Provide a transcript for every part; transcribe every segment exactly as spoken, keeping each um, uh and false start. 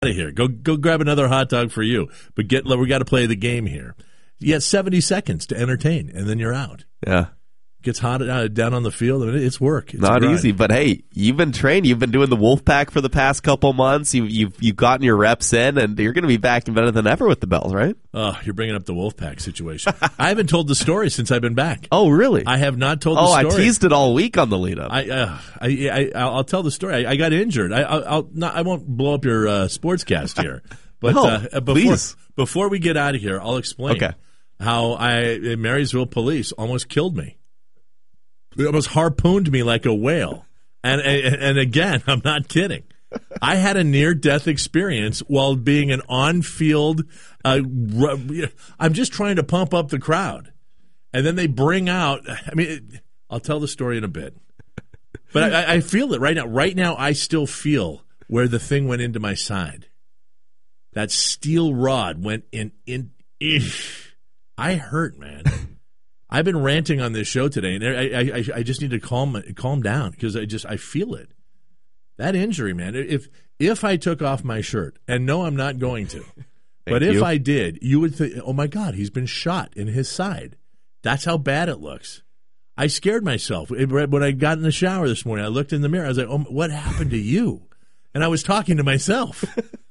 out of here. Go go grab another hot dog for you. But get we got to play the game here. You got seventy seconds to entertain, and then you're out. Yeah. Gets hot uh, down on the field. I mean, it's work. It's Not easy, but hey, you've been trained. You've been doing the Wolfpack for the past couple months. You, you've you've gotten your reps in, and you're going to be back and better than ever with the Bells, right? Oh, you're bringing up the Wolfpack situation. I haven't told the story since I've been back. Oh, really? I have not told oh, the story. I teased it all week on the lead up. I, uh, I, I, I'll tell the story. I, I got injured. I, I'll, I'll not, I won't blow up your uh, sportscast here, but no, uh, before please. before we get out of here, I'll explain okay. how I Marysville police almost killed me. It almost harpooned me like a whale. And, and and again, I'm not kidding. I had a near-death experience while being an on-field uh, I'm just trying to pump up the crowd. And then they bring out, I mean, it, I'll tell the story in a bit. But I, I feel it right now. Right now, I still feel where the thing went into my side. That steel rod went in. in ish. I hurt, man. I've been ranting on this show today, and I, I, I just need to calm calm down because I just I feel it. That injury, man. If if I took off my shirt, and no, I'm not going to, but if you. I did, you would think, oh my God, he's been shot in his side. That's how bad it looks. I scared myself when I got in the shower this morning. I looked in the mirror. I was like, oh, what happened to you? And I was talking to myself.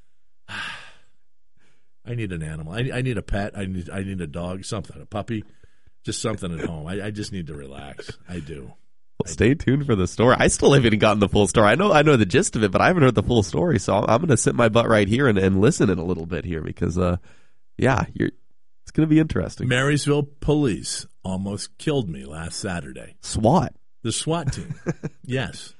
I need an animal. I, I need a pet. I need I need a dog, something, a puppy. Just something at home. I, I just need to relax. I do. Well, I stay do. tuned for the story. I still haven't gotten the full story. I know I know the gist of it, but I haven't heard the full story. So I'm, I'm going to sit my butt right here and, and listen in a little bit here because, uh, yeah, you're, it's going to be interesting. Marysville police almost killed me last Saturday. SWAT. The SWAT team. Yes.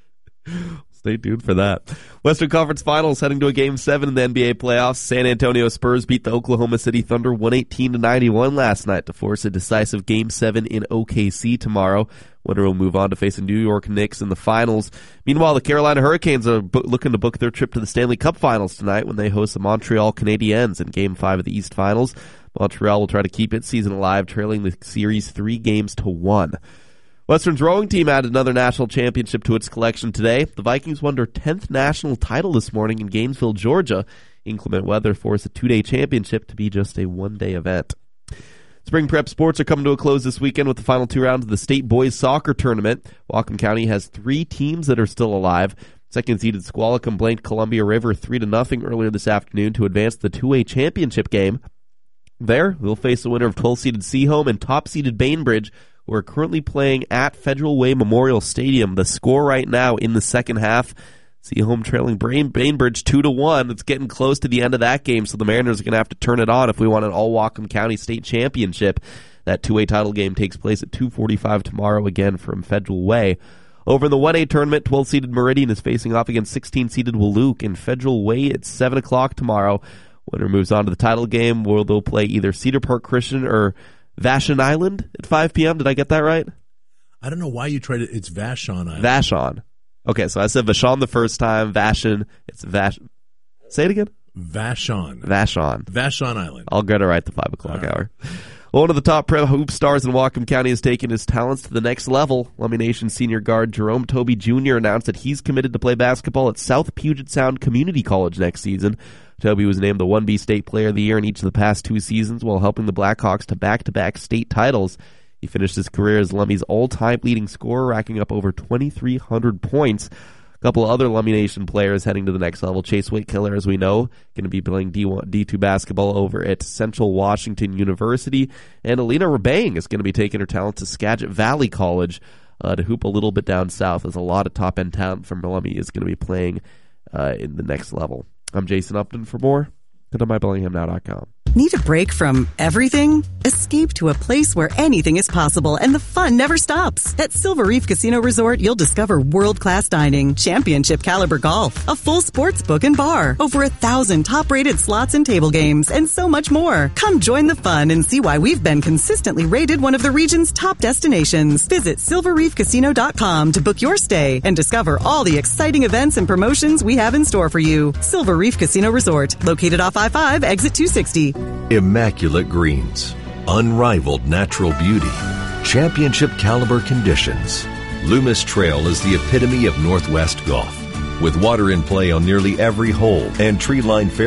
Stay tuned for that. Western Conference Finals heading to a Game seven in the N B A playoffs. San Antonio Spurs beat the Oklahoma City Thunder one eighteen to ninety-one last night to force a decisive Game seven in O K C tomorrow. Winner will move on to face the New York Knicks in the finals. Meanwhile, the Carolina Hurricanes are bo- looking to book their trip to the Stanley Cup Finals tonight when they host the Montreal Canadiens in Game five of the East Finals. Montreal will try to keep its season alive, trailing the series three games to one. Western's rowing team added another national championship to its collection today. The Vikings won their tenth national title this morning in Gainesville, Georgia. Inclement weather forced the two-day championship to be just a one-day event. Spring prep sports are coming to a close this weekend with the final two rounds of the state boys soccer tournament. Whatcom County has three teams that are still alive. Second-seeded Squalicum blanked Columbia River three to nothing earlier this afternoon to advance to the two-way championship game. There, we'll face the winner of twelve-seeded Seaholm and top-seeded Bainbridge, who are currently playing at Federal Way Memorial Stadium. The score right now in the second half, Seaholm trailing Bainbridge two to one. It's getting close to the end of that game, so the Mariners are going to have to turn it on if we want an all-Whatcom County state championship. That two-way title game takes place at two forty-five tomorrow, again from Federal Way. Over in the one A tournament, twelve-seeded Meridian is facing off against sixteen-seeded Walook in Federal Way at seven o'clock tomorrow. Winner moves on to the title game, where they'll play either Cedar Park Christian or Vashon Island at five p.m. Did I get that right? I don't know why you tried it. It's Vashon Island. Vashon. Okay, so I said Vashon the first time. Vashon. It's Vash. Say it again. Vashon. Vashon. Vashon Island. I'll get it right the five o'clock right. hour. Well, one of the top prep hoop stars in Whatcom County has taken his talents to the next level. Lummi Nation senior guard Jerome Toby Junior announced that he's committed to play basketball at South Puget Sound Community College next season. Toby was named the one B State Player of the Year in each of the past two seasons while helping the Blackhawks to back-to-back state titles. He finished his career as Lummi's all-time leading scorer, racking up over twenty-three hundred points. A couple of other Lummi Nation players heading to the next level. Chase Whitkiller, as we know, going to be playing D one, D two basketball over at Central Washington University. And Alina Rebang is going to be taking her talent to Skagit Valley College uh, to hoop a little bit down south, as a lot of top-end talent from Lummi is going to be playing uh, in the next level. I'm Jason Upton. For more, go to my bellingham now dot com. Need a break from everything? Escape to a place where anything is possible and the fun never stops. At Silver Reef Casino Resort, you'll discover world-class dining, championship caliber golf, a full sports book and bar, over a thousand top-rated slots and table games, and so much more. Come join the fun and see why we've been consistently rated one of the region's top destinations. Visit silver reef casino dot com to book your stay and discover all the exciting events and promotions we have in store for you. Silver Reef Casino Resort, located off I five, exit two sixty. Immaculate greens, unrivaled natural beauty, championship caliber conditions. Loomis Trail is the epitome of Northwest golf, with water in play on nearly every hole and tree-lined fairways